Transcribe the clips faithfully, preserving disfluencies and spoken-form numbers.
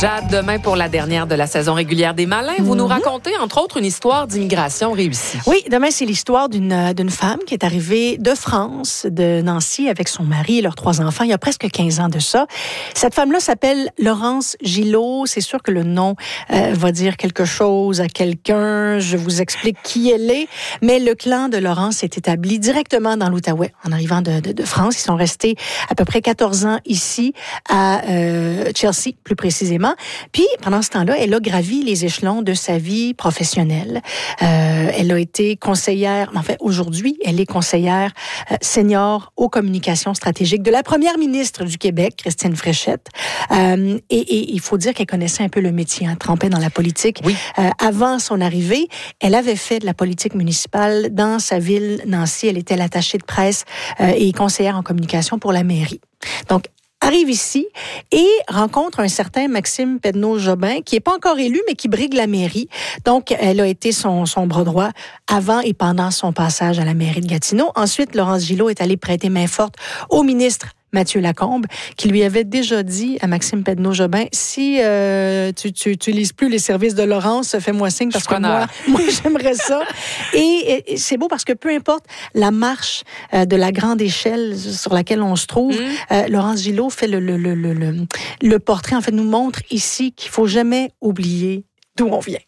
Jade, demain pour la dernière de la saison régulière des Malins, vous mm-hmm. nous racontez entre autres une histoire d'immigration réussie. Oui, demain c'est l'histoire d'une, d'une femme qui est arrivée de France, de Nancy, avec son mari et leurs trois enfants, il y a presque quinze ans de ça. Cette femme-là s'appelle Laurence Gillot. C'est sûr que le nom euh, va dire quelque chose à quelqu'un. Je vous explique qui elle est. Mais le clan de Laurence s'est établi directement dans l'Outaouais en arrivant de, de, de France. Ils sont restés à peu près quatorze ans ici, à euh, Chelsea, plus précisément. Puis, pendant ce temps-là, elle a gravi les échelons de sa vie professionnelle. Euh, elle a été conseillère, en fait, aujourd'hui, elle est conseillère euh, senior aux communications stratégiques de la première ministre du Québec, Christine Fréchette. Euh, et, et il faut dire qu'elle connaissait un peu le métier, hein, trempait dans la politique. Oui. Euh, avant son arrivée, elle avait fait de la politique municipale dans sa ville, Nancy. Elle était l'attachée de presse euh, et conseillère en communication pour la mairie. Donc, arrive ici et rencontre un certain Maxime Pedneau-Jobin, qui n'est pas encore élu, mais qui brigue la mairie. Donc, elle a été son, son bras droit avant et pendant son passage à la mairie de Gatineau. Ensuite, Laurence Gillot est allée prêter main forte au ministre Mathieu Lacombe, qui lui avait déjà dit à Maxime Pedneau-Jobin, si euh, tu n'utilises plus les services de Laurence, fais-moi signe, parce que moi, moi, j'aimerais ça. Et, et c'est beau parce que peu importe la marche euh, de la grande échelle sur laquelle on se trouve, mmh. euh, Laurence Gillot fait le, le, le, le, le, le portrait, en fait, nous montre ici qu'il ne faut jamais oublier d'où on vient.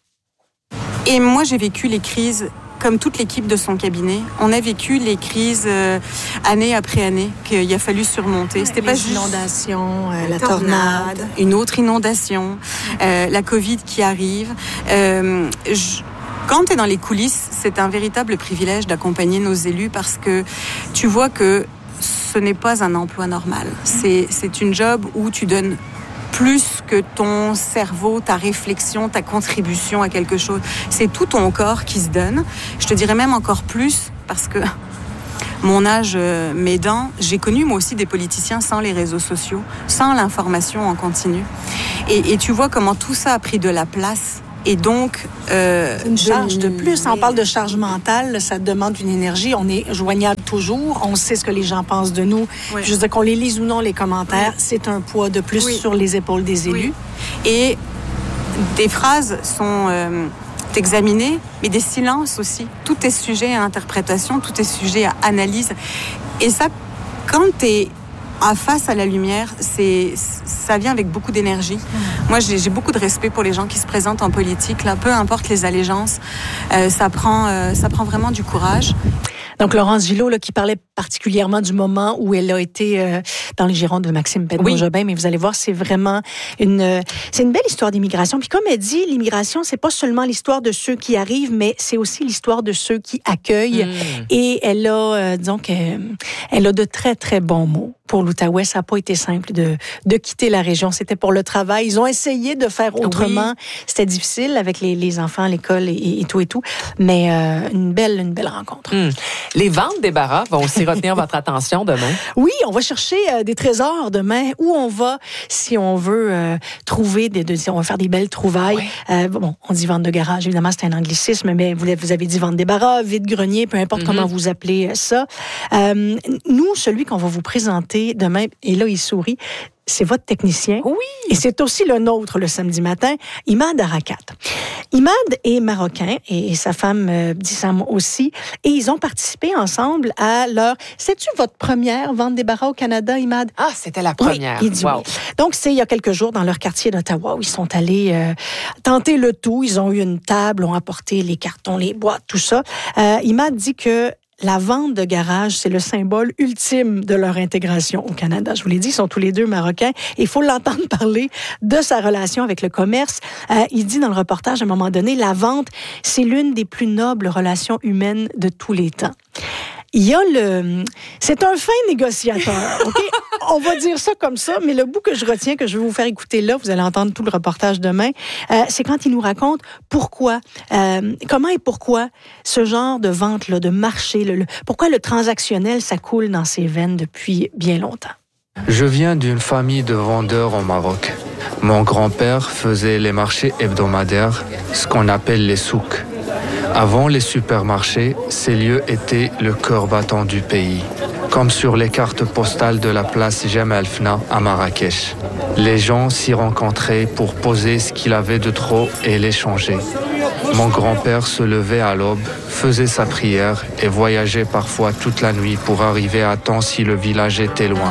Et moi, j'ai vécu les crises comme toute l'équipe de son cabinet. On a vécu les crises euh, année après année qu'il a fallu surmonter. C'était les pas juste inondations, euh, la tornade, tornade, une autre inondation, euh, la Covid qui arrive. Euh, je... Quand tu es dans les coulisses, c'est un véritable privilège d'accompagner nos élus parce que tu vois que ce n'est pas un emploi normal. C'est, c'est une job où tu donnes plus que ton cerveau, ta réflexion, ta contribution à quelque chose. C'est tout ton corps qui se donne. Je te dirais même encore plus, parce que mon âge euh, m'aidant, j'ai connu moi aussi des politiciens sans les réseaux sociaux, sans l'information en continu. Et, et tu vois comment tout ça a pris de la place. Et donc, euh, une charge de plus. On parle de charge mentale, ça demande une énergie. On est joignable toujours. On sait ce que les gens pensent de nous. Oui. Je veux dire qu'on les lise ou non, les commentaires, oui. c'est un poids de plus oui. sur les épaules des élus. Oui. Et des phrases sont euh, examinées, mais des silences aussi. Tout est sujet à interprétation, tout est sujet à analyse. Et ça, quand t'es à face à la lumière, c'est, ça vient avec beaucoup d'énergie. Mmh. Moi, j'ai, j'ai beaucoup de respect pour les gens qui se présentent en politique, là, peu importe les allégeances, euh, ça prend, euh, ça prend vraiment du courage. Donc, Laurence Gillot, là, qui parlait particulièrement du moment où elle a été euh, dans les girons de Maxime Pedneau-Jobin, oui. mais vous allez voir, c'est vraiment une, euh, c'est une belle histoire d'immigration. Puis comme elle dit, l'immigration, c'est pas seulement l'histoire de ceux qui arrivent, mais c'est aussi l'histoire de ceux qui accueillent. Mmh. Et elle a, euh, donc, euh, elle a de très, très bons mots. Pour l'Outaouais, ça n'a pas été simple de, de quitter la région. C'était pour le travail. Ils ont essayé de faire autrement. Oui. C'était difficile avec les, les enfants, l'école et, et tout et tout. Mais euh, une belle, une belle rencontre. Mmh. Les ventes débarras vont aussi retenir votre attention demain. Oui, on va chercher euh, des trésors demain. Où on va, si on veut euh, trouver, des, de, si on va faire des belles trouvailles. Oui. Euh, bon, on dit vente de garage, évidemment, c'est un anglicisme, mais vous, vous avez dit vente débarras, vide-grenier, peu importe mmh. comment vous appelez ça. Euh, nous, celui qu'on va vous présenter demain, et là, il sourit, c'est votre technicien. Oui. Et c'est aussi le nôtre le samedi matin, Imad Arakat. Imad est marocain et sa femme euh, Dissam aussi. Et ils ont participé ensemble à leur... C'est-tu votre première vente débarras au Canada, Imad? Ah, c'était la première. Oui, il dit wow. oui. Donc, c'est il y a quelques jours dans leur quartier d'Ottawa où ils sont allés euh, tenter le tout. Ils ont eu une table, ont apporté les cartons, les boîtes, tout ça. Euh, Imad dit que la vente de garage, c'est le symbole ultime de leur intégration au Canada. Je vous l'ai dit, ils sont tous les deux marocains. Il faut l'entendre parler de sa relation avec le commerce. Euh, il dit dans le reportage, à un moment donné, la vente, c'est l'une des plus nobles relations humaines de tous les temps. Il y a le... C'est un fin négociateur, OK? On va dire ça comme ça, mais le bout que je retiens, que je vais vous faire écouter là, vous allez entendre tout le reportage demain, euh, c'est quand il nous raconte pourquoi, euh, comment et pourquoi ce genre de vente-là, de marché, le, le, pourquoi le transactionnel, ça coule dans ses veines depuis bien longtemps. Je viens d'une famille de vendeurs au Maroc. Mon grand-père faisait les marchés hebdomadaires, ce qu'on appelle les souks. Avant les supermarchés, ces lieux étaient le cœur battant du pays. comme sur les cartes postales de la place Jem El Fna à Marrakech. Les gens s'y rencontraient pour poser ce qu'il avait de trop et l'échanger. Mon grand-père se levait à l'aube, faisait sa prière et voyageait parfois toute la nuit pour arriver à temps si le village était loin.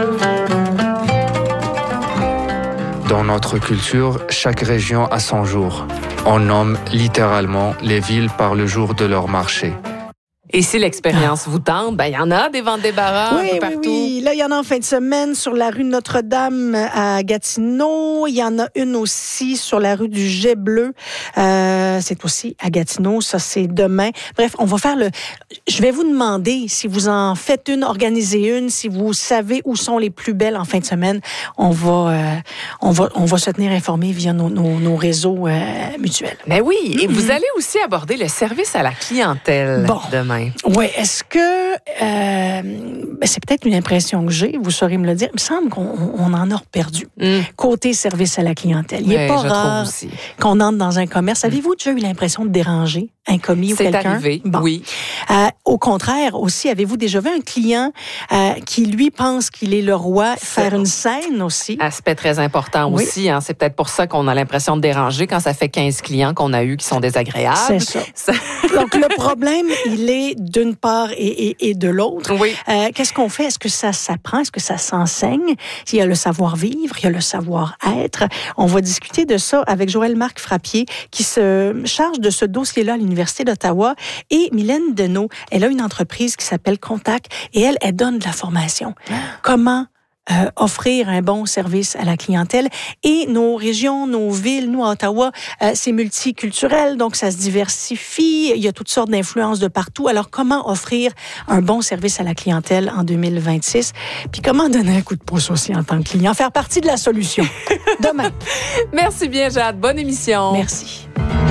Dans notre culture, chaque région a son jour. On nomme littéralement les villes par le jour de leur marché. Et si l'expérience ah. vous tente, ben il y en a des ventes débarras oui, un peu partout. Oui, oui, là, il y en a en fin de semaine sur la rue Notre-Dame à Gatineau. Il y en a une aussi sur la rue du Jet Bleu. Euh, c'est aussi à Gatineau. Ça, c'est demain. Bref, on va faire le... Je vais vous demander si vous en faites une, organisez une, si vous savez où sont les plus belles en fin de semaine. On va, euh, on va, on va se tenir informés via nos, nos, nos réseaux euh, mutuels. Mais oui, et mm-hmm. vous allez aussi aborder le service à la clientèle bon. demain. Oui, est-ce que euh, ben c'est peut-être une impression que j'ai, vous saurez me le dire, il me semble qu'on on en a perdu. Mm. Côté service à la clientèle. Il n'est pas rare qu'on entre dans un commerce. Mm. Avez-vous déjà eu l'impression de déranger un commis c'est ou quelqu'un? C'est arrivé, bon. oui. Euh, au contraire, aussi, avez-vous déjà vu un client euh, qui, lui, pense qu'il est le roi, c'est faire une scène aussi? Aspect très important oui. aussi. Hein, c'est peut-être pour ça qu'on a l'impression de déranger quand ça fait quinze clients qu'on a eus qui sont désagréables. C'est ça. ça... Donc, le problème, il est d'une part et, et, et de l'autre. Oui. Euh, qu'est-ce qu'on fait? Est-ce que ça s'apprend? Est-ce que ça s'enseigne? Il y a le savoir-vivre, il y a le savoir-être. On va discuter de ça avec Joëlle-Marc Frappier, qui se charge de ce dossier-là à l'Université d'Ottawa, et Mylène Deneau. Elle a une entreprise qui s'appelle Contact, et elle, elle donne de la formation. Ah. Comment Euh, offrir un bon service à la clientèle. Et nos régions, nos villes, nous à Ottawa, euh, c'est multiculturel, donc ça se diversifie. Il y a toutes sortes d'influences de partout. Alors, comment offrir un bon service à la clientèle en deux mille vingt-six? Puis comment donner un coup de pouce aussi en tant que client? Faire partie de la solution. Demain. Merci bien, Jade. Bonne émission. Merci.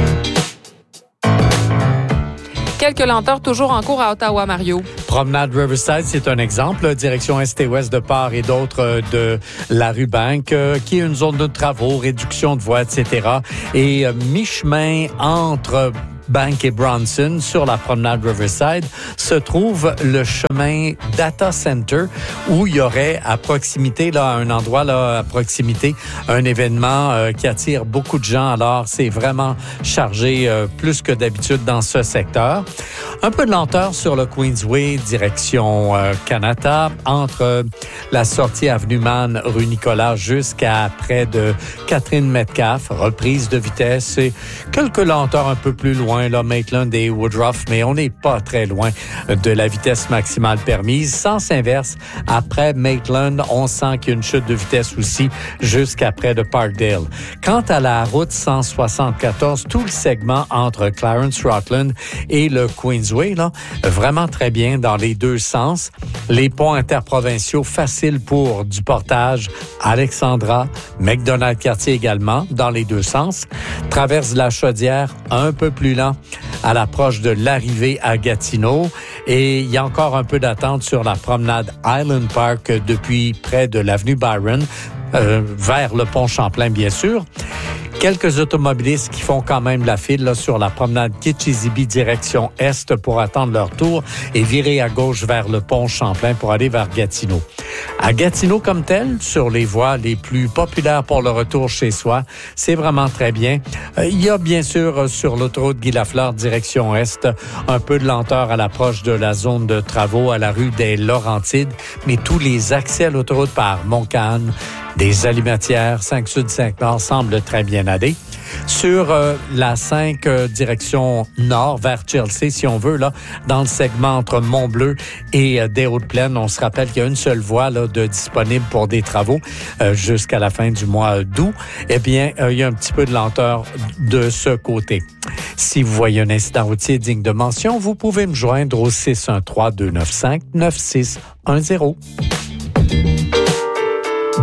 Quelques lenteurs toujours en cours à Ottawa, Mario. Promenade Riverside, c'est un exemple. Direction est et ouest de part et d'autres de la rue Bank, euh, qui est une zone de travaux, réduction de voies, et cetera. Et euh, mi-chemin entre Bank et Bronson, sur la promenade Riverside, se trouve le chemin Data Center, où il y aurait à proximité, là, à un endroit là, à proximité, un événement euh, qui attire beaucoup de gens. Alors, c'est vraiment chargé euh, plus que d'habitude dans ce secteur. Un peu de lenteur sur le Queensway, direction euh, Canada, entre euh, la sortie Avenue Mann, rue Nicolas, jusqu'à près de Catherine Metcalfe, reprise de vitesse et quelques lenteurs un peu plus loin, là, Maitland et Woodruff, mais on n'est pas très loin de la vitesse maximale permise. Sens inverse, après Maitland, on sent qu'il y a une chute de vitesse aussi jusqu'à près de Parkdale. Quant à la route cent soixante-quatorze, tout le segment entre Clarence Rockland et le Queensway, là, vraiment très bien dans les deux sens. Les ponts interprovinciaux faciles pour du portage, Alexandra, McDonald-Cartier également, dans les deux sens. Traverse de la Chaudière, un peu plus lent à l'approche de l'arrivée à Gatineau. Et il y a encore un peu d'attente sur la promenade Island Park depuis près de l'avenue Byron, euh, vers le pont Champlain, bien sûr. Quelques automobilistes qui font quand même la file là, sur la promenade Kitchizibee direction Est pour attendre leur tour et virer à gauche vers le pont Champlain pour aller vers Gatineau. À Gatineau comme tel, sur les voies les plus populaires pour le retour chez soi, c'est vraiment très bien. Euh, il y a bien sûr sur l'autoroute Guy-Lafleur direction Est un peu de lenteur à l'approche de la zone de travaux à la rue des Laurentides, mais tous les accès à l'autoroute par Montcalm, des Alimatières, cinq Sud, cinq Nord semblent très bien aller. Sur euh, la cinq euh, direction nord vers Chelsea, si on veut, là, dans le segment entre Mont-Bleu et euh, des Hautes-Plaines, on se rappelle qu'il y a une seule voie là, de disponible pour des travaux euh, jusqu'à la fin du mois d'août. Eh bien, euh, il y a un petit peu de lenteur de ce côté. Si vous voyez un incident routier digne de mention, vous pouvez me joindre au six un trois, deux neuf cinq, neuf six un zéro. Et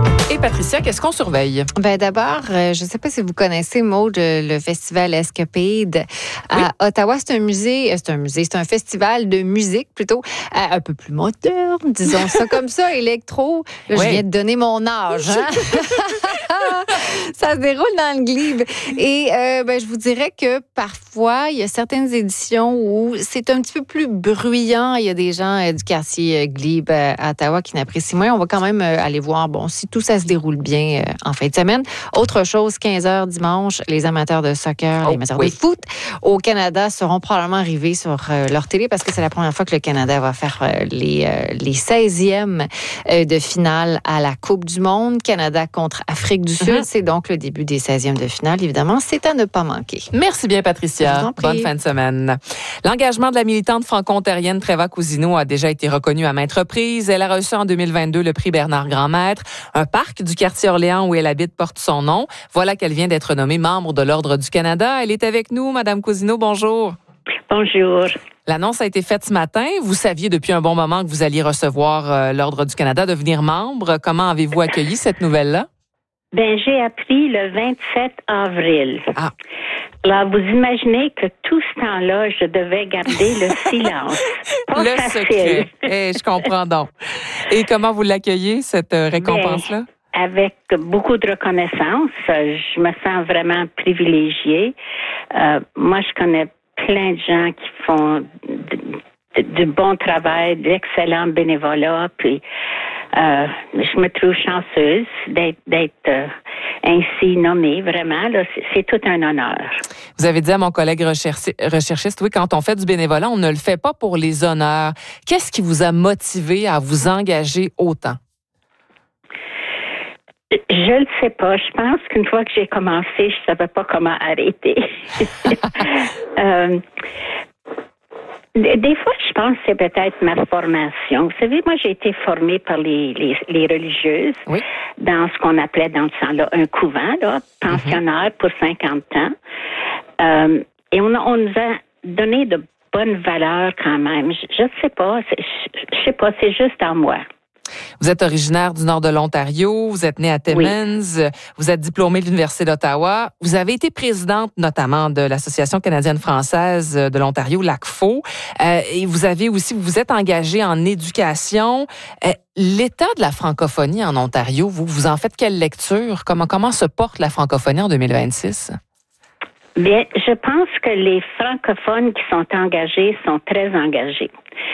Patricia, qu'est-ce qu'on surveille? Ben d'abord, euh, je ne sais pas si vous connaissez, Maud, le festival Escapade à oui. Ottawa. C'est un musée, c'est un musée, c'est un festival de musique plutôt euh, un peu plus moderne, disons ça comme ça, électro. Là, oui. Je viens de donner mon âge. Hein? Ça se déroule dans le Glebe. Et euh, ben, je vous dirais que parfois, il y a certaines éditions où c'est un petit peu plus bruyant. Il y a des gens euh, du quartier euh, Glebe euh, à Ottawa qui n'apprécient moins. On va quand même euh, aller voir, bon, si tout ça se déroule bien euh, en fin de semaine. Autre chose, quinze heures dimanche, les amateurs de soccer, oh, les amateurs oui. de foot au Canada seront probablement arrivés sur euh, leur télé parce que c'est la première fois que le Canada va faire euh, les, euh, les seizièmes euh, de finale à la Coupe du Monde. Canada contre Afrique du Sud. Mm-hmm. C'est donc le début des seizièmes de finale. Évidemment, c'est à ne pas manquer. Merci bien, Patricia. Bonne fin de semaine. L'engagement de la militante franco-ontarienne Treva Cousineau a déjà été reconnu à maintes reprises. Elle a reçu en deux mille vingt-deux le prix Bernard Grandmaître. Un parc du quartier Orléans où elle habite porte son nom. Voilà qu'elle vient d'être nommée membre de l'Ordre du Canada. Elle est avec nous, Madame Cousineau. Bonjour. Bonjour. L'annonce a été faite ce matin. Vous saviez depuis un bon moment que vous alliez recevoir euh, l'Ordre du Canada, devenir membre. Comment avez-vous accueilli cette nouvelle-là? Ben, j'ai appris le vingt-sept avril. Ah. Alors, vous imaginez que tout ce temps-là, je devais garder le silence. Pas le facile. secret. Eh, je comprends donc. Et comment vous l'accueillez, cette récompense-là? Ben, avec beaucoup de reconnaissance. Je me sens vraiment privilégiée. Euh, moi, je connais plein de gens qui font du, du bon travail, d'excellent bénévolat, puis Euh, je me trouve chanceuse d'être, d'être euh, ainsi nommée, vraiment. Là, c'est, c'est tout un honneur. Vous avez dit à mon collègue recherchiste, oui, quand on fait du bénévolat, on ne le fait pas pour les honneurs. Qu'est-ce qui vous a motivé à vous engager autant? Je ne sais pas. Je pense qu'une fois que j'ai commencé, je ne savais pas comment arrêter. euh, Des fois, je pense que c'est peut-être ma formation. Vous savez, moi, j'ai été formée par les, les, les religieuses oui. dans ce qu'on appelait dans ce temps-là un couvent, là, pensionnaire mm-hmm. pour cinquante ans. Euh, et on, a, on nous a donné de bonnes valeurs quand même. Je ne sais pas. Je ne sais pas, c'est juste en moi. Vous êtes originaire du nord de l'Ontario, vous êtes née à Timmins, oui. Vous êtes diplômée de l'Université d'Ottawa. Vous avez été présidente notamment de l'Association canadienne-française de l'Ontario, l'A C F O. Euh, et vous avez aussi, vous vous êtes engagée en éducation. Euh, l'état de la francophonie en Ontario, vous, vous en faites quelle lecture? Comment, comment se porte la francophonie en deux mille vingt-six? Bien, je pense que les francophones qui sont engagés sont très engagés.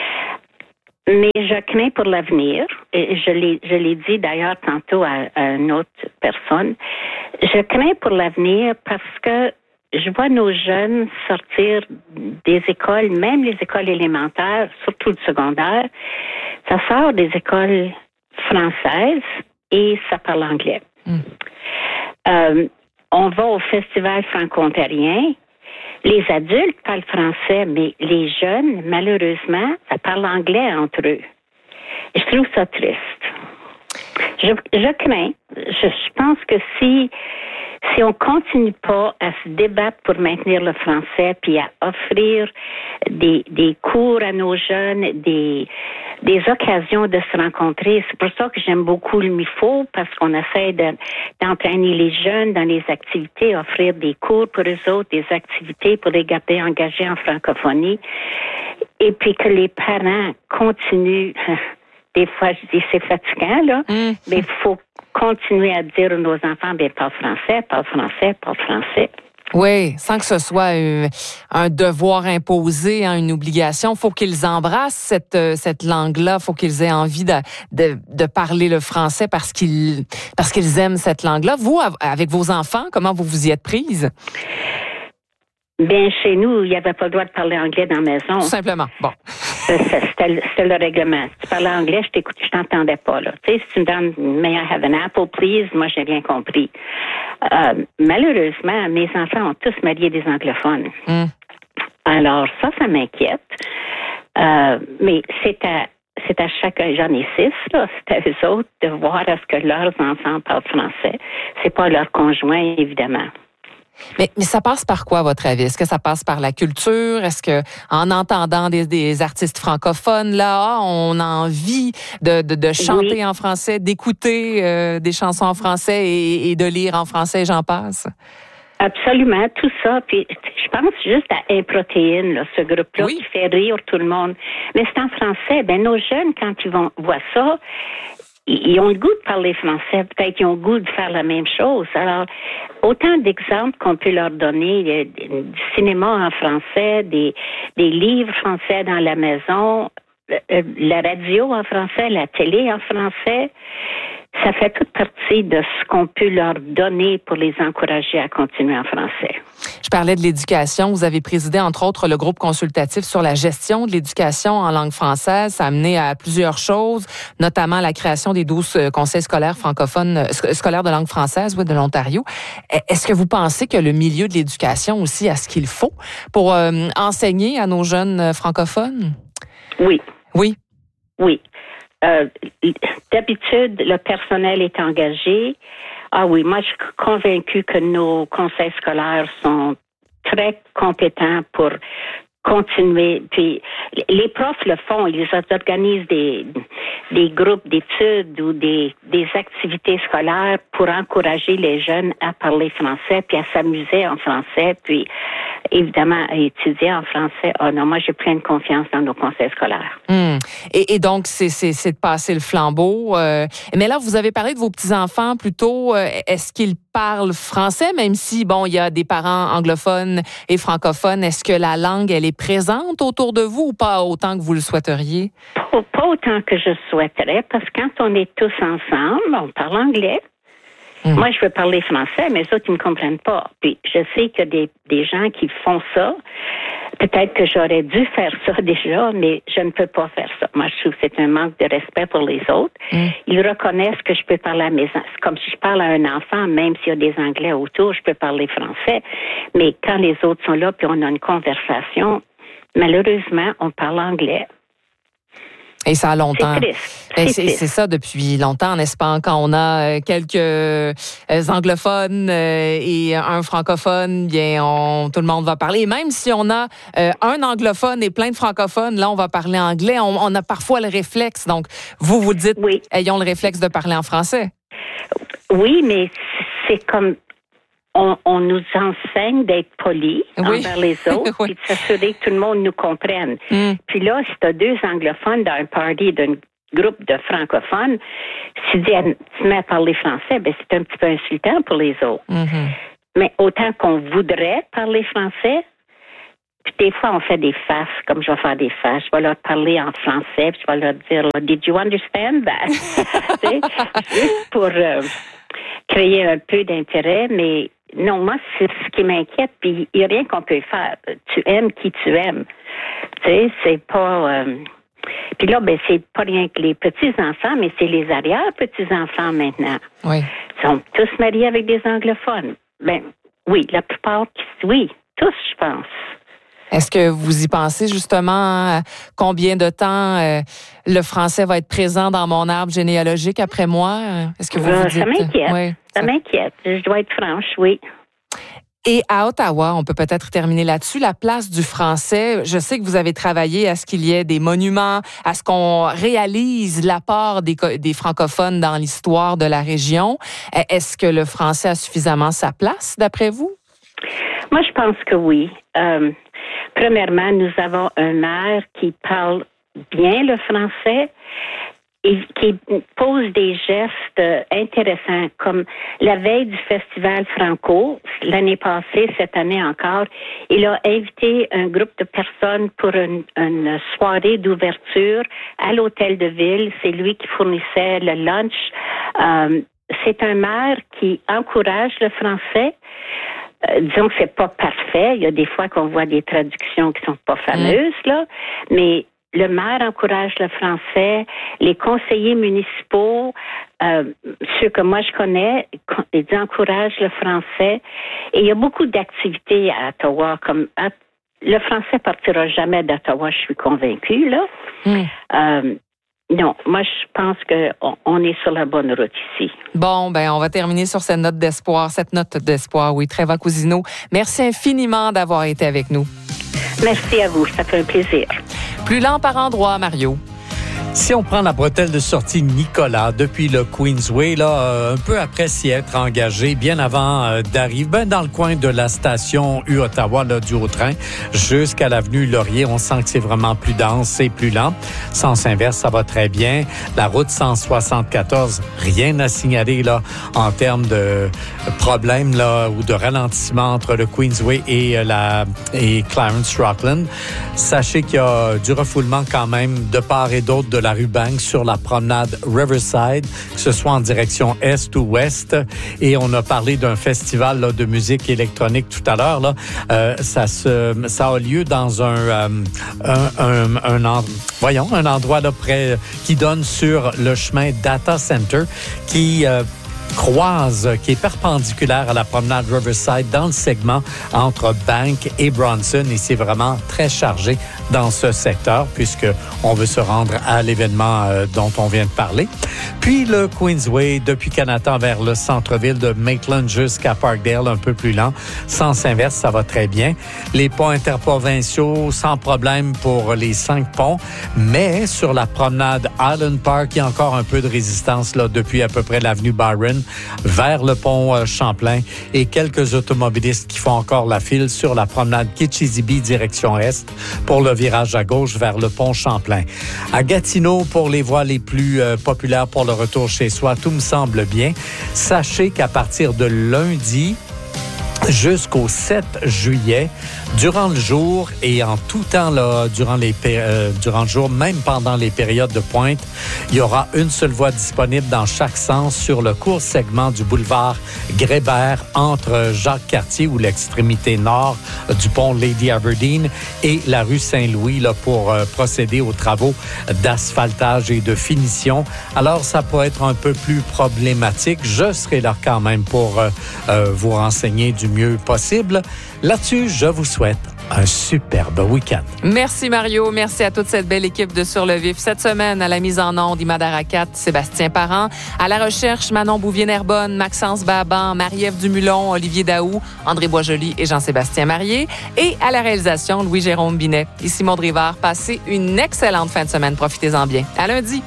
Mais je crains pour l'avenir, et je l'ai, je l'ai dit d'ailleurs tantôt à, à une autre personne, je crains pour l'avenir parce que je vois nos jeunes sortir des écoles, même les écoles élémentaires, surtout le secondaire, ça sort des écoles françaises et ça parle anglais. Mm. Euh, on va au festival franco-ontarien. Les adultes parlent français, mais les jeunes, malheureusement, ça parle anglais entre eux. Et je trouve ça triste. Je, je crains. Je, je pense que si, si on continue pas à se débattre pour maintenir le français, puis à offrir des, des cours à nos jeunes, des, des occasions de se rencontrer, c'est pour ça que j'aime beaucoup le M I F O, parce qu'on essaie de, d'entraîner les jeunes dans les activités, offrir des cours pour eux autres, des activités pour les garder engagés en francophonie, et puis que les parents continuent. Des fois, je dis c'est fatigant, là, mmh. mais il faut continuer à dire à nos enfants, bien, parle français, parle français, parle français. Oui, sans que ce soit un, un devoir imposé, hein, une obligation. Il faut qu'ils embrassent cette, cette langue-là. Il faut qu'ils aient envie de, de, de parler le français parce qu'ils, parce qu'ils aiment cette langue-là. Vous, avec vos enfants, comment vous vous y êtes prise? Bien, chez nous, il n'y avait pas le droit de parler anglais dans la maison. Tout simplement. Bon. C'était, c'était le règlement. Si tu parlais anglais, je t'écoute, je t'entendais pas, là. Tu sais, si tu me donnes, may I have an apple, please? Moi, j'ai rien compris. Euh, malheureusement, mes enfants ont tous marié des anglophones. Mm. Alors, ça, ça m'inquiète. Euh, mais c'est à, c'est à chacun, j'en ai six, là. C'est à eux autres de voir à ce que leurs enfants parlent français. C'est pas leur conjoint, évidemment. Mais, mais ça passe par quoi, à votre avis? Est-ce que ça passe par la culture? Est-ce que, en entendant des, des artistes francophones, là, on a envie de, de, de chanter oui. en français, d'écouter euh, des chansons en français et, et de lire en français, j'en passe? Absolument, tout ça. Puis je pense juste à Improtéine, là, ce groupe-là oui. qui fait rire tout le monde. Mais c'est en français. Ben nos jeunes, quand ils vont voir ça, ils ont le goût de parler français. Peut-être qu'ils ont le goût de faire la même chose. Alors, autant d'exemples qu'on peut leur donner, du cinéma en français, des, des livres français dans la maison, la radio en français, la télé en français. Ça fait toute partie de ce qu'on peut leur donner pour les encourager à continuer en français. Je parlais de l'éducation. Vous avez présidé, entre autres, le groupe consultatif sur la gestion de l'éducation en langue française. Ça a amené à plusieurs choses, notamment la création des douze conseils scolaires francophones, scolaires de langue française, oui, de l'Ontario. Est-ce que vous pensez que le milieu de l'éducation aussi a ce qu'il faut pour euh, enseigner à nos jeunes francophones? Oui. Oui. Oui. Euh, d'habitude, le personnel est engagé. Ah oui, moi, je suis convaincue que nos conseils scolaires sont très compétents pour continuer. Puis, les profs le font. Ils organisent des, des groupes d'études ou des, des activités scolaires pour encourager les jeunes à parler français puis à s'amuser en français puis évidemment à étudier en français. Oh non, moi, j'ai plein de confiance dans nos conseils scolaires. Mmh. Et, et donc, c'est, c'est, c'est de passer le flambeau. Euh, mais là, vous avez parlé de vos petits-enfants plutôt. Euh, est-ce qu'ils parlent français, même si, bon, il y a des parents anglophones et francophones? Est-ce que la langue, elle est présente autour de vous ou pas autant que vous le souhaiteriez? Pas, pas autant que je souhaiterais, parce que quand on est tous ensemble, on parle anglais. Mmh. Moi, je veux parler français, mais les autres, ils ne me comprennent pas. Puis, je sais qu'il y a des, des gens qui font ça. Peut-être que j'aurais dû faire ça déjà, mais je ne peux pas faire ça. Moi, je trouve que c'est un manque de respect pour les autres. Mmh. Ils reconnaissent que je peux parler à mes enfants. C'est comme si je parle à un enfant, même s'il y a des Anglais autour, je peux parler français. Mais quand les autres sont là, puis on a une conversation, malheureusement, on parle anglais. Et ça a longtemps. C'est triste. Ben, c'est, c'est, c'est ça depuis longtemps, n'est-ce pas? Quand on a quelques euh, anglophones euh, et un francophone, bien, on, tout le monde va parler. Et même si on a euh, un anglophone et plein de francophones, là, on va parler anglais. On, on a parfois le réflexe. Donc, vous, vous dites, oui. ayons le réflexe de parler en français. Oui, mais c'est comme... On, on nous enseigne d'être polis oui. envers les autres oui. et de s'assurer que tout le monde nous comprenne. Mm. Puis là, si tu as deux anglophones dans un party d'un groupe de francophones, si tu te mets à parler français, ben c'est un petit peu insultant pour les autres. Mm-hmm. Mais autant qu'on voudrait parler français, puis des fois, on fait des faces, comme je vais faire des faces. Je vais leur parler en français, puis je vais leur dire « Did you understand that? » Juste pour euh, créer un peu d'intérêt, mais non, moi, c'est ce qui m'inquiète, puis il n'y a rien qu'on peut faire. Tu aimes qui tu aimes. Tu sais, c'est pas... Euh... Puis là, ben, c'est pas rien que les petits-enfants, mais c'est les arrière-petits-enfants maintenant. Oui. Ils sont tous mariés avec des anglophones. Ben, oui, la plupart, oui, tous, je pense. Est-ce que vous y pensez justement combien de temps euh, le français va être présent dans mon arbre généalogique après moi? Est-ce que vous euh, vous dites... Ça m'inquiète. Oui, ça, ça m'inquiète. Je dois être franche, oui. Et à Ottawa, on peut peut-être terminer là-dessus, la place du français. Je sais que vous avez travaillé à ce qu'il y ait des monuments, à ce qu'on réalise l'apport des, des francophones dans l'histoire de la région. Est-ce que le français a suffisamment sa place, d'après vous? Moi, je pense que oui. Euh, premièrement, nous avons un maire qui parle bien le français et qui pose des gestes intéressants, comme la veille du Festival Franco, l'année passée, cette année encore, il a invité un groupe de personnes pour une, une soirée d'ouverture à l'hôtel de ville. C'est lui qui fournissait le lunch. Euh, c'est un maire qui encourage le français. Euh, disons que c'est pas parfait. Il y a des fois qu'on voit des traductions qui sont pas fameuses, là, mais le maire encourage le français. Les conseillers municipaux, euh, ceux que moi je connais, ils encouragent le français. Et il y a beaucoup d'activités à Ottawa, comme à, le français partira jamais d'Ottawa, je suis convaincue, là. Mm. Euh, Non, moi, je pense qu'on on est sur la bonne route ici. Bon, ben, on va terminer sur cette note d'espoir, cette note d'espoir, oui. Treva Cousineau, merci infiniment d'avoir été avec nous. Merci à vous, ça fait un plaisir. Plus lent par endroit, Mario. Si on prend la bretelle de sortie Nicolas depuis le Queensway, là, euh, un peu après s'y être engagé, bien avant euh, d'arriver, ben, dans le coin de la station U-Ottawa, là, du Haut-Train, jusqu'à l'avenue Laurier, on sent que c'est vraiment plus dense et plus lent. Sens inverse, ça va très bien. La route cent soixante-quatorze, rien à signaler là en termes de problèmes là ou de ralentissement entre le Queensway et euh, la et Clarence-Rockland. Sachez qu'il y a du refoulement quand même de part et d'autre de la rue Bank sur la promenade Riverside, que ce soit en direction est ou ouest. Et on a parlé d'un festival là, de musique électronique tout à l'heure. Là, euh, ça se, ça a lieu dans un, euh, un, un, un, un, voyons, un endroit là près qui donne sur le chemin Data Center, qui euh, croise, qui est perpendiculaire à la promenade Riverside dans le segment entre Bank et Bronson. Et c'est vraiment très chargé dans ce secteur puisque on veut se rendre à l'événement euh, dont on vient de parler. Puis le Queensway depuis Canada vers le centre-ville de Maitland jusqu'à Parkdale, un peu plus lent. Sens inverse, ça va très bien. Les ponts interprovinciaux, sans problème pour les cinq ponts. Mais sur la promenade Island Park, il y a encore un peu de résistance là depuis à peu près l'avenue Byron vers le pont euh, Champlain et quelques automobilistes qui font encore la file sur la promenade Kitchissippi direction est pour le virage à gauche vers le pont Champlain. À Gatineau, pour les voies les plus euh, populaires pour le retour chez soi, tout me semble bien. Sachez qu'à partir de lundi jusqu'au sept juillet, durant le jour et en tout temps là, durant les euh, durant le jour, même pendant les périodes de pointe, il y aura une seule voie disponible dans chaque sens sur le court segment du boulevard Grébert entre Jacques-Cartier ou l'extrémité nord du pont Lady Aberdeen et la rue Saint-Louis là, pour euh, procéder aux travaux d'asphaltage et de finition. Alors, ça peut être un peu plus problématique. Je serai là quand même pour euh, euh, vous renseigner du mieux possible. Là-dessus, je vous souhaite un superbe week-end. Merci Mario, merci à toute cette belle équipe de Sur le Vif. Cette semaine, à la mise en onde, Imad Arakat, Sébastien Parent. À la recherche, Manon Bouvier-Nerbonne, Maxence Baban, Marie-Ève Dumulon, Olivier Daou, André Boisjoli et Jean-Sébastien Marié. Et à la réalisation, Louis-Jérôme Binet et Simon Drivard. Passez une excellente fin de semaine. Profitez-en bien. À lundi.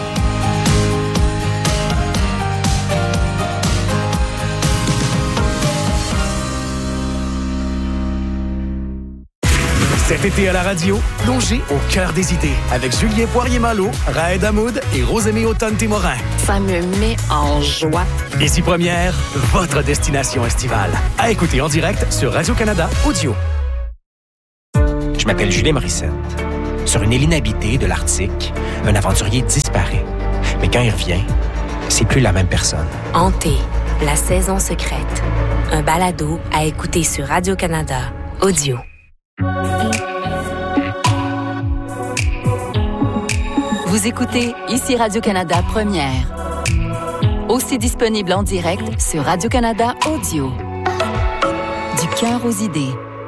Cet été à la radio, plongez au cœur des idées avec Julien Poirier-Malo, Raed Hamoud et Rosemée Automne-Témorin. Ça me met en joie. Ici Première, votre destination estivale. À écouter en direct sur Radio-Canada Audio. Je m'appelle Julien Morissette. Sur une île inhabitée de l'Arctique, un aventurier disparaît. Mais quand il revient, c'est plus la même personne. Hanté, la saison secrète. Un balado à écouter sur Radio-Canada Audio. Vous écoutez ici Radio-Canada Première. Aussi disponible en direct sur Radio-Canada Audio. Du cœur aux idées.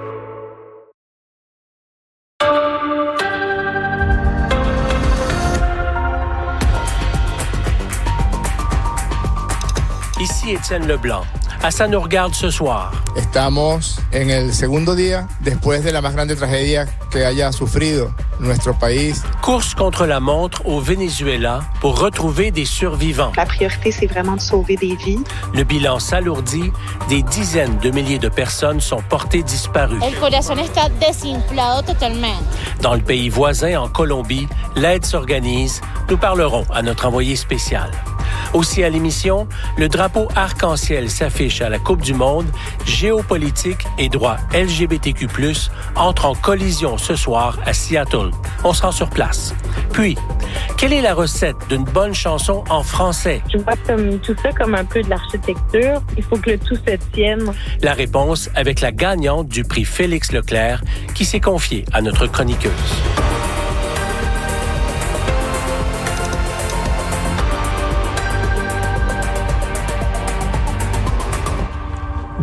Ici Étienne Leblanc. Assa nous regarde ce soir. Estamos en el segundo día después de la más grande tragedia que haya sufrido nuestro país. Course contre la montre au Venezuela pour retrouver des survivants. La priorité, c'est vraiment de sauver des vies. Le bilan s'alourdit. Des dizaines de milliers de personnes sont portées disparues. El corazón está desinflado totalmente. Dans le pays voisin, en Colombie, l'aide s'organise. Nous parlerons à notre envoyé spécial. Aussi à l'émission, le drapeau arc-en-ciel s'affiche à la Coupe du Monde. Géopolitique et droits L G B T Q plus, entrent en collision ce soir à Seattle. On se rend sur place. Puis, quelle est la recette d'une bonne chanson en français? Je vois comme, tout ça comme un peu de l'architecture. Il faut que le tout se tienne. La réponse avec la gagnante du prix Félix Leclerc qui s'est confiée à notre chroniqueuse.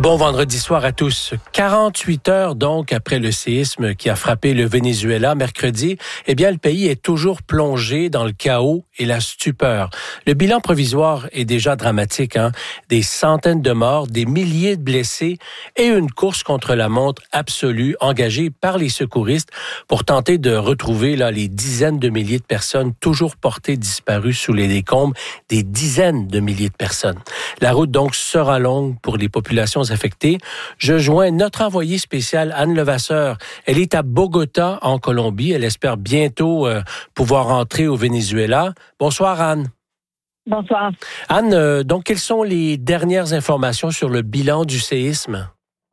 Bon vendredi soir à tous. quarante-huit heures donc après le séisme qui a frappé le Venezuela mercredi, eh bien le pays est toujours plongé dans le chaos et la stupeur. Le bilan provisoire est déjà dramatique, hein? Des centaines de morts, des milliers de blessés et une course contre la montre absolue engagée par les secouristes pour tenter de retrouver là les dizaines de milliers de personnes toujours portées disparues sous les décombres, des dizaines de milliers de personnes. La route donc sera longue pour les populations affectées. Je joins notre envoyée spéciale Anne Levasseur. Elle est à Bogota, en Colombie. Elle espère bientôt euh, pouvoir rentrer au Venezuela. Bonsoir, Anne. Bonsoir. Anne, euh, donc, quelles sont les dernières informations sur le bilan du séisme?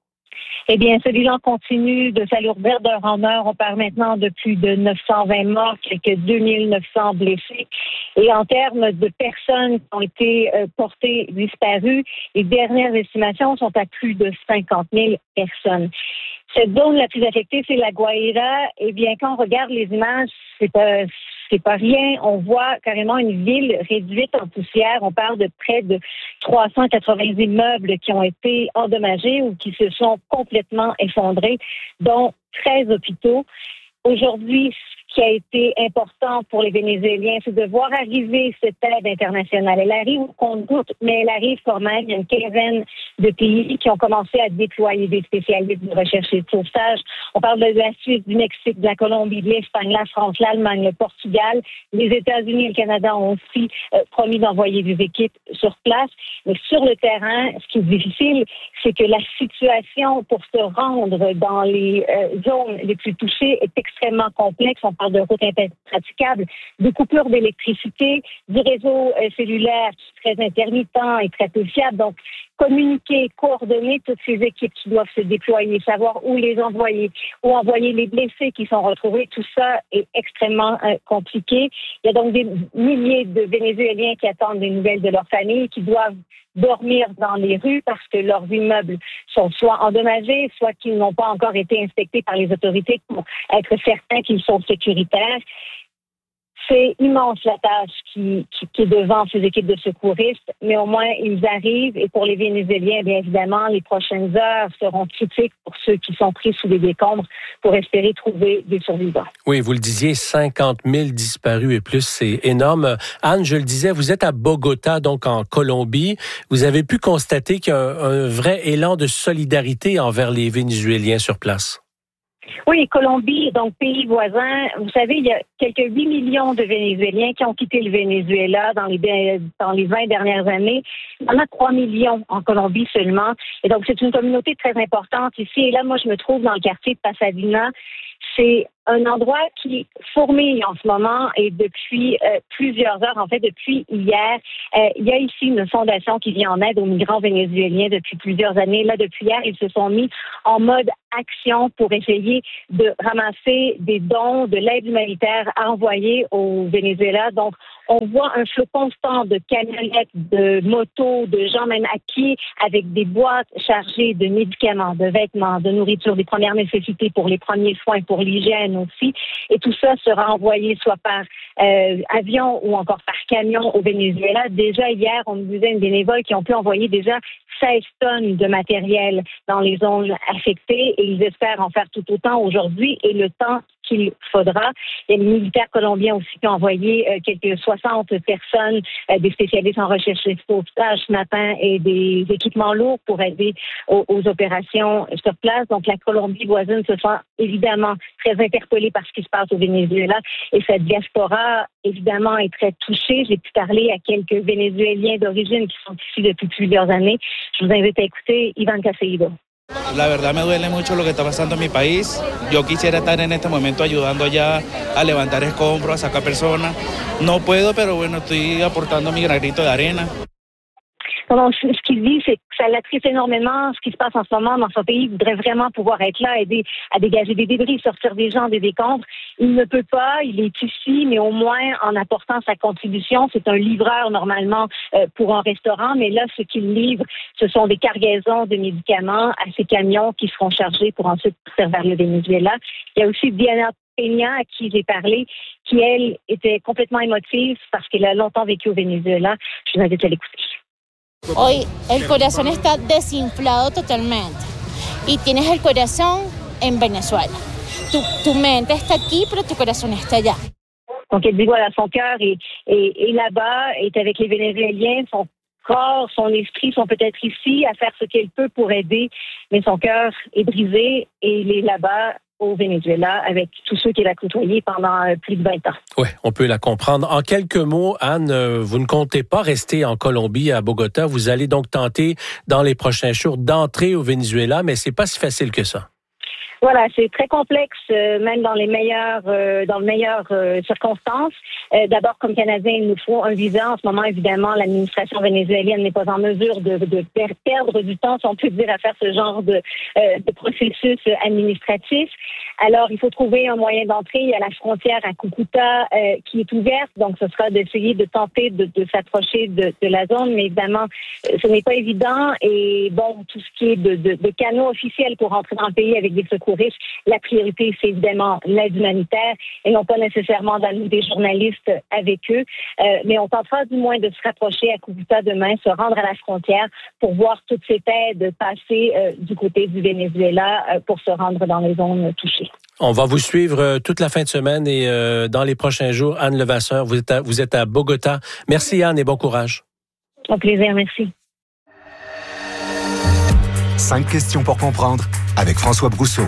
Eh bien, ce bilan continue de s'alourdir d'heure en heure. On parle maintenant de plus de neuf cent vingt morts, quelques deux mille neuf cents blessés. Et en termes de personnes qui ont été euh, portées disparues, les dernières estimations sont à plus de cinquante mille personnes. Cette zone la plus affectée, c'est la Guaira. Eh bien, quand on regarde les images, c'est pas, c'est pas rien. On voit carrément une ville réduite en poussière. On parle de près de trois cent quatre-vingts immeubles qui ont été endommagés ou qui se sont complètement effondrés, dont treize hôpitaux. Aujourd'hui, ce qui a été important pour les Vénézuéliens, c'est de voir arriver cette aide internationale. Elle arrive au compte-gouttes, mais elle arrive quand même. Il y a une quinzaine de pays qui ont commencé à déployer des spécialistes de recherche et de sauvetage. On parle de la Suisse, du Mexique, de la Colombie, de l'Espagne, la France, l'Allemagne, le Portugal. Les États-Unis et le Canada ont aussi euh, promis d'envoyer des équipes sur place. Mais sur le terrain, ce qui est difficile, c'est que la situation pour se rendre dans les euh, zones les plus touchées est extrêmement complexe. On parle de routes impraticables, de coupures d'électricité, du réseau euh, cellulaire très intermittent et très peu fiable. Donc, communiquer, coordonner toutes ces équipes qui doivent se déployer, savoir où les envoyer, où envoyer les blessés qui sont retrouvés, tout ça est extrêmement euh, compliqué. Il y a donc des milliers de Vénézuéliens qui attendent des nouvelles de leur famille, qui doivent dormir dans les rues parce que leurs immeubles sont soit endommagés, soit qu'ils n'ont pas encore été inspectés par les autorités pour être certains qu'ils sont sécuritaires. C'est immense la tâche qui, qui, qui est devant ces équipes de secouristes, mais au moins ils arrivent et pour les Vénézuéliens, bien évidemment, les prochaines heures seront critiques pour ceux qui sont pris sous les décombres pour espérer trouver des survivants. Oui, vous le disiez, cinquante mille disparus et plus, c'est énorme. Anne, je le disais, vous êtes à Bogota, donc en Colombie. Vous avez pu constater qu'il y a un, un vrai élan de solidarité envers les Vénézuéliens sur place. Oui, Colombie, donc pays voisin. Vous savez, il y a quelques huit millions de Vénézuéliens qui ont quitté le Venezuela dans les, dans les vingt dernières années. Il y en a trois millions en Colombie seulement. Et donc, c'est une communauté très importante ici. Et là, moi, je me trouve dans le quartier de Pasadena. C'est un endroit qui fourmille en ce moment et depuis euh, plusieurs heures, en fait depuis hier, euh, il y a ici une fondation qui vient en aide aux migrants vénézuéliens depuis plusieurs années. Là, depuis hier, ils se sont mis en mode action pour essayer de ramasser des dons, de l'aide humanitaire à envoyer au Venezuela. Donc, on voit un flot constant de camionnettes, de motos, de gens même à pied avec des boîtes chargées de médicaments, de vêtements, de nourriture, des premières nécessités pour les premiers soins, pour l'hygiène aussi. Et tout ça sera envoyé soit par euh, avion ou encore par camion au Venezuela. Déjà hier, on me disait une bénévole qui ont pu envoyer déjà seize tonnes de matériel dans les zones affectées et ils espèrent en faire tout autant aujourd'hui et le temps qu'il faudra. Il y a les militaires colombiens aussi qui ont envoyé euh, quelques soixante personnes, euh, des spécialistes en recherche et sauvetage ce matin et des équipements lourds pour aider aux, aux opérations sur place. Donc la Colombie voisine se sent évidemment très interpellée par ce qui se passe au Venezuela et cette diaspora évidemment est très touchée. J'ai pu parler à quelques Vénézuéliens d'origine qui sont ici depuis plusieurs années. Je vous invite à écouter Iván Caseido. La verdad me duele mucho lo que está pasando en mi país. Yo quisiera estar en este momento ayudando allá a levantar escombros, a sacar personas. No puedo, pero bueno, estoy aportando mi granito de arena. Donc, ce qu'il dit, c'est que ça l'attriste énormément, ce qui se passe en ce moment dans son pays. Il voudrait vraiment pouvoir être là, aider à dégager des débris, sortir des gens des décombres. Il ne peut pas, il est ici, mais au moins en apportant sa contribution. C'est un livreur normalement euh, pour un restaurant, mais là, ce qu'il livre, ce sont des cargaisons de médicaments à ces camions qui seront chargés pour ensuite partir vers le Venezuela. Il y a aussi Diana Peña, à qui j'ai parlé, qui, elle, était complètement émotive parce qu'elle a longtemps vécu au Venezuela. Je vous invite à l'écouter. Hoy el corazón está desinflado totalmente y tienes el corazón en Venezuela. Tu, tu mente está aquí, pero tu corazón está allá. Donc, elle dit, voilà, son cœur est, est, est là-bas, est avec les Vénézuéliens, son corps, son esprit sont peut-être ici à faire ce qu'elle peut pour aider, mais son cœur est brisé et il est là-bas au Venezuela avec tous ceux qu'elle a côtoyés pendant plus de vingt ans. Oui, on peut la comprendre. En quelques mots, Anne, vous ne comptez pas rester en Colombie, à Bogota. Vous allez donc tenter, dans les prochains jours, d'entrer au Venezuela, mais c'est pas si facile que ça. Voilà, c'est très complexe, euh, même dans les meilleures, euh, dans les meilleures euh, circonstances. Euh, d'abord, comme Canadiens, il nous faut un visa. En ce moment, évidemment, l'administration vénézuélienne n'est pas en mesure de, de perdre du temps, si on peut dire, à faire ce genre de, euh, de processus administratif. Alors, il faut trouver un moyen d'entrée. Il y a la frontière à Cúcuta euh, qui est ouverte, donc ce sera d'essayer de tenter de, de s'approcher de, de la zone, mais évidemment, ce n'est pas évident. Et bon, tout ce qui est de, de, de canaux officiels pour entrer dans le pays avec des secours, la priorité, c'est évidemment l'aide humanitaire et non pas nécessairement d'amener des journalistes avec eux. Euh, mais on tentera du moins de se rapprocher à Cúcuta demain, se rendre à la frontière pour voir toute cette aide passer euh, du côté du Venezuela euh, pour se rendre dans les zones touchées. On va vous suivre euh, toute la fin de semaine et euh, dans les prochains jours. Anne Levasseur, vous êtes à, vous êtes à Bogota. Merci Anne et bon courage. Au plaisir, merci. Cinq questions pour comprendre avec François Brousseau.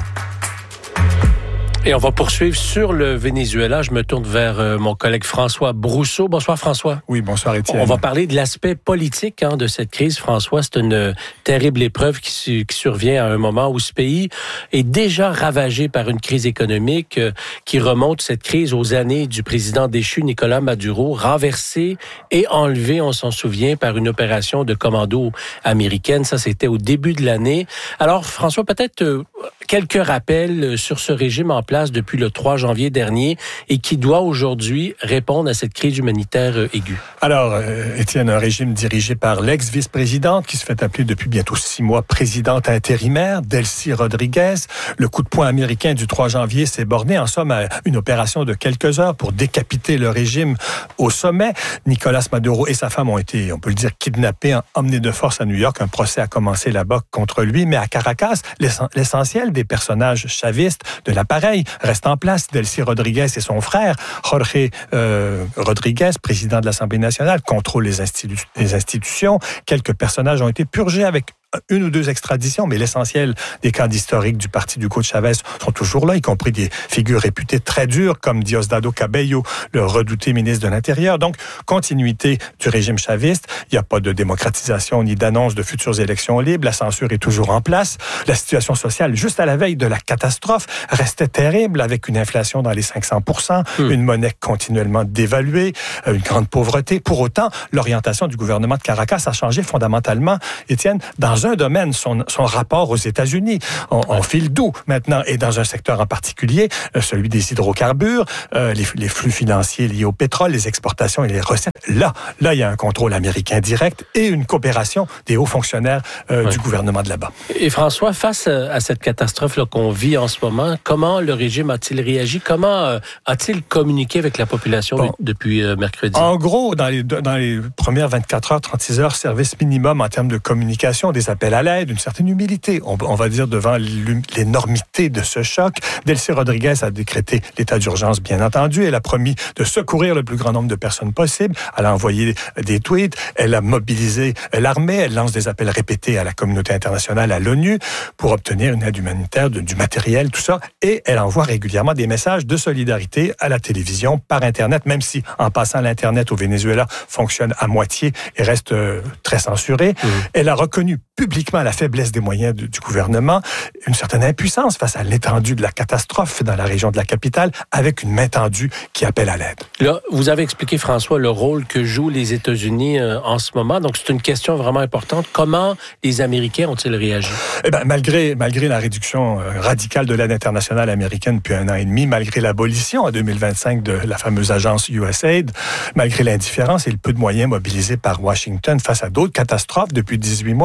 Et on va poursuivre sur le Venezuela. Je me tourne vers euh, mon collègue François Brousseau. Bonsoir François. Oui, bonsoir Étienne. On va parler de l'aspect politique hein, de cette crise. François, c'est une terrible épreuve qui, qui survient à un moment où ce pays est déjà ravagé par une crise économique euh, qui remonte cette crise aux années du président déchu Nicolás Maduro, renversé et enlevé, on s'en souvient, par une opération de commando américaine. Ça, c'était au début de l'année. Alors François, peut-être euh, quelques rappels sur ce régime en place depuis le trois janvier dernier et qui doit aujourd'hui répondre à cette crise humanitaire aiguë. Alors, euh, Étienne, un régime dirigé par l'ex-vice-présidente qui se fait appeler depuis bientôt six mois présidente intérimaire, Delcy Rodríguez. Le coup de poing américain du trois janvier s'est borné en somme à une opération de quelques heures pour décapiter le régime au sommet. Nicolás Maduro et sa femme ont été, on peut le dire, kidnappés, emmenés de force à New York. Un procès a commencé là-bas contre lui, mais à Caracas, l'essentiel des personnages chavistes de l'appareil reste en place. Delcy Rodríguez et son frère, Jorge euh, Rodríguez, président de l'Assemblée nationale, contrôlent les, institu- les institutions. Quelques personnages ont été purgés avec une ou deux extraditions, mais l'essentiel des cadres historiques du parti d'Hugo Chavez sont toujours là, y compris des figures réputées très dures comme Diosdado Cabello, le redouté ministre de l'Intérieur. Donc, continuité du régime chaviste. Il n'y a pas de démocratisation ni d'annonce de futures élections libres. La censure est toujours en place. La situation sociale, juste à la veille de la catastrophe, restait terrible avec une inflation dans les cinq cents pour cent, mmh. une monnaie continuellement dévaluée, une grande pauvreté. Pour autant, l'orientation du gouvernement de Caracas a changé fondamentalement, Étienne, dans un domaine, son, son rapport aux États-Unis. On, on file doux maintenant, et dans un secteur en particulier, euh, celui des hydrocarbures, euh, les, les flux financiers liés au pétrole, les exportations et les recettes. Là, là, il y a un contrôle américain direct et une coopération des hauts fonctionnaires euh, ouais. du gouvernement de là-bas. Et François, face à cette catastrophe là, qu'on vit en ce moment, comment le régime a-t-il réagi? Comment euh, a-t-il communiqué avec la population bon, depuis euh, mercredi? En gros, dans les, dans les premières vingt-quatre heures, trente-six heures, service minimum en termes de communication, des appels à l'aide, une certaine humilité, on, on va dire, devant l'énormité de ce choc. Delcy Rodríguez a décrété l'état d'urgence, bien entendu. Elle a promis de secourir le plus grand nombre de personnes possible. Elle a envoyé des tweets. Elle a mobilisé l'armée. Elle lance des appels répétés à la communauté internationale, à l'ONU, pour obtenir une aide humanitaire, de, du matériel, tout ça. Et elle envoie régulièrement des messages de solidarité à la télévision, par Internet, même si, en passant, l'Internet au Venezuela fonctionne à moitié et reste euh, très censuré. Mmh. Elle a reconnu publiquement la faiblesse des moyens du, du gouvernement, une certaine impuissance face à l'étendue de la catastrophe dans la région de la capitale, avec une main tendue qui appelle à l'aide. Là, vous avez expliqué, François, le rôle que jouent les États-Unis euh, en ce moment. Donc, c'est une question vraiment importante. Comment les Américains ont-ils réagi? Eh bien, malgré, malgré la réduction euh, radicale de l'aide internationale américaine depuis un an et demi, malgré l'abolition en deux mille vingt-cinq de la fameuse agence U S A I D, malgré l'indifférence et le peu de moyens mobilisés par Washington face à d'autres catastrophes depuis dix-huit mois, je pense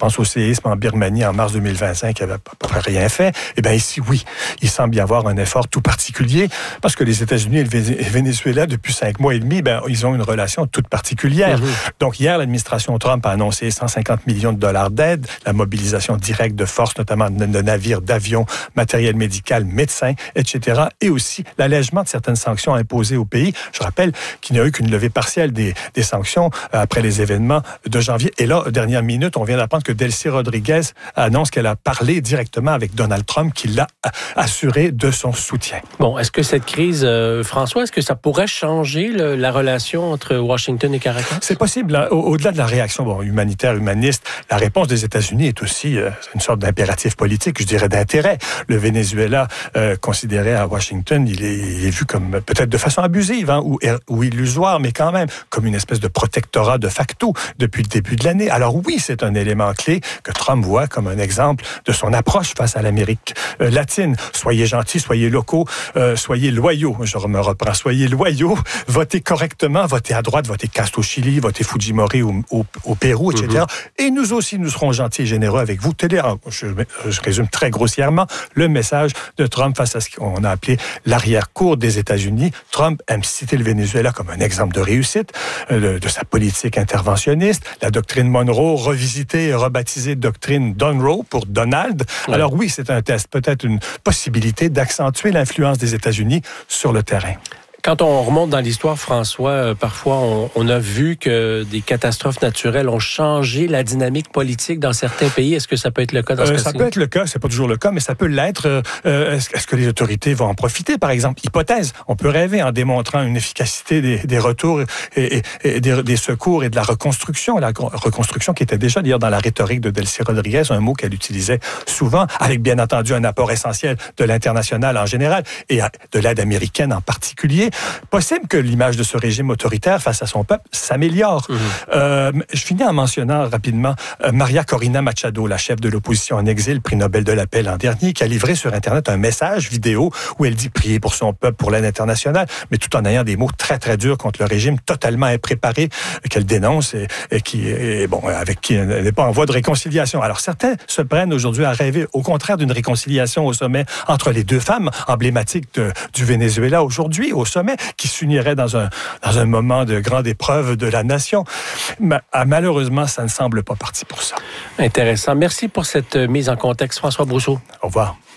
pense au séisme en Birmanie en mars deux mille vingt-cinq, qui n'avait à peu près rien fait. Eh bien, ici, oui, il semble y avoir un effort tout particulier, parce que les États-Unis et le Venezuela, depuis cinq mois et demi, ben, ils ont une relation toute particulière. Mm-hmm. Donc, hier, l'administration Trump a annoncé cent cinquante millions de dollars d'aide, la mobilisation directe de forces, notamment de, de navires, d'avions, matériel médical, médecins, et cetera, et aussi l'allègement de certaines sanctions imposées au pays. Je rappelle qu'il n'y a eu qu'une levée partielle des, des sanctions après les événements de janvier. Et là, dernière minute, on vient d'apprendre que Delcy Rodriguez annonce qu'elle a parlé directement avec Donald Trump, qui l'a assuré de son soutien. Bon, est-ce que cette crise, euh, François, est-ce que ça pourrait changer le, la relation entre Washington et Caracas? C'est possible. Hein, au, au-delà de la réaction bon, humanitaire, humaniste, la réponse des États-Unis est aussi euh, une sorte d'impératif politique, je dirais d'intérêt. Le Venezuela, euh, considéré à Washington, il est, il est vu comme peut-être de façon abusive hein, ou, ou illusoire, mais quand même comme une espèce de protectorat de facto depuis le début de l'année. Alors oui, c'est un élément clé que Trump voit comme un exemple de son approche face à l'Amérique euh, latine. Soyez gentils, soyez locaux, euh, soyez loyaux. Je me reprends, soyez loyaux, votez correctement, votez à droite, votez Castro au Chili, votez Fujimori au, au, au Pérou, et cetera. Mm-hmm. Et nous aussi, nous serons gentils et généreux avec vous. Télé, je, je résume très grossièrement le message de Trump face à ce qu'on a appelé l'arrière-cour des États-Unis. Trump aime citer le Venezuela comme un exemple de réussite euh, de, de sa politique interventionniste. La doctrine Monroe, revisitée et rebaptisée doctrine Donroe pour Donald. Ouais. Alors oui, c'est un test, peut-être une possibilité d'accentuer l'influence des États-Unis sur le terrain. Quand on remonte dans l'histoire, François, euh, parfois on, on a vu que des catastrophes naturelles ont changé la dynamique politique dans certains pays. Est-ce que ça peut être le cas dans ce euh, cas-ci? Ça peut être le cas, c'est pas toujours le cas, mais ça peut l'être. Euh, est-ce, est-ce que les autorités vont en profiter, par exemple? Hypothèse, on peut rêver en démontrant une efficacité des, des retours et, et, et des, des secours et de la reconstruction. La reconstruction qui était déjà d'ailleurs dans la rhétorique de Delcy Rodriguez, un mot qu'elle utilisait souvent, avec bien entendu un apport essentiel de l'international en général et de l'aide américaine en particulier. Possible que l'image de ce régime autoritaire face à son peuple s'améliore. Mmh. Euh, je finis en mentionnant rapidement euh, Maria Corina Machado, la chef de l'opposition en exil, prix Nobel de la paix l'an dernier, qui a livré sur Internet un message vidéo où elle dit prier pour son peuple, pour l'aide internationale, mais tout en ayant des mots très, très durs contre le régime totalement impréparé qu'elle dénonce et, et qui est, bon, avec qui elle n'est pas en voie de réconciliation. Alors, certains se prennent aujourd'hui à rêver, au contraire, d'une réconciliation au sommet entre les deux femmes emblématiques de, du Venezuela aujourd'hui, au sommet, qui s'unirait dans un, dans un moment de grande épreuve de la nation. Mais, malheureusement, ça ne semble pas parti pour ça. Intéressant. Merci pour cette mise en contexte, François Brousseau. Au revoir.